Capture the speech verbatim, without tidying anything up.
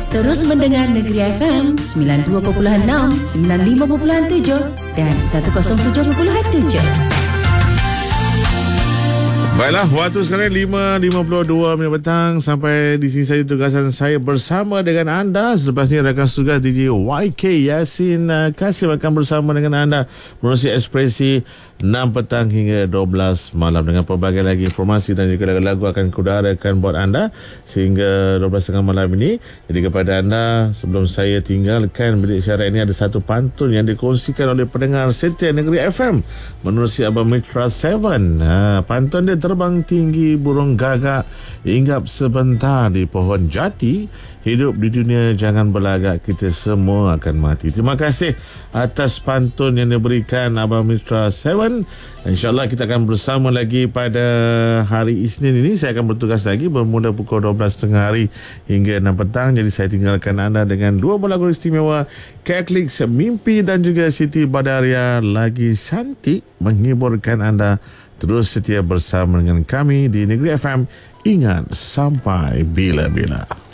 Terus mendengar Negeri F M sembilan puluh dua perpuluhan enam, sembilan puluh lima perpuluhan tujuh dan seratus tujuh perpuluhan tujuh. Baiklah, waktu sekarang lima lima puluh dua minit petang. Sampai di sini saja tugasan saya bersama dengan anda. Selepas ini rakan tugas D J Y K Yasin uh, Kasim akan bersama dengan anda menerusi ekspresi enam petang hingga dua belas malam dengan pelbagai lagi informasi dan juga lagu-lagu akan kudarakan buat anda sehingga dua belas tengah malam ini. Jadi kepada anda, sebelum saya tinggalkan bilik siaran ini, ada satu pantun yang dikongsikan oleh pendengar setia Negeri F M menerusi Abang Mitra tujuh. Ha, pantun dia terbang tinggi burung gagak, hinggap sebentar di pohon jati, hidup di dunia jangan berlagak, kita semua akan mati. Terima kasih atas pantun yang diberikan Abang Mitra tujuh. InsyaAllah kita akan bersama lagi pada hari Isnin ini. Saya akan bertugas lagi bermula pukul dua belas tiga puluh hari hingga enam petang. Jadi saya tinggalkan anda dengan dua buah lagu istimewa, Catholic Mimpi dan juga Siti Badaria lagi cantik menghiburkan anda. Terus setia bersama dengan kami di Negeri F M. Ingat, sampai bila-bila.